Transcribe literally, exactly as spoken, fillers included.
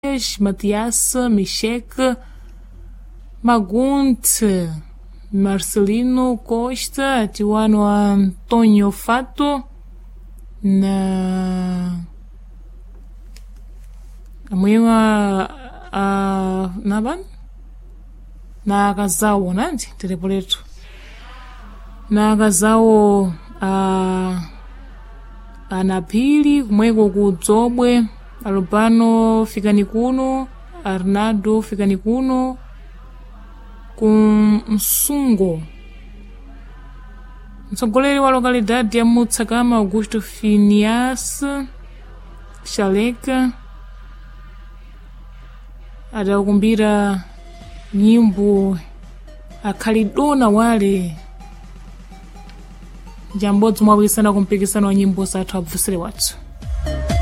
Lucas, Matias, Michek, Magunte, Marcelino Costa, Tiwano Antônio Fato, na amwenga a naban na kazao nanti telepoletu na kazao a anapili kumweko kudzobwe Albano fikani kuno, Arnaldo fikani kuno, kumsungo mtsogoleri wa lokalidade ya Mutsakama Augusto Finias Shaleka adakumbira nyimbo akhalidona wale jambodzi mwabwisana kumpikisano wa nyimbo zathu abvusire wathu.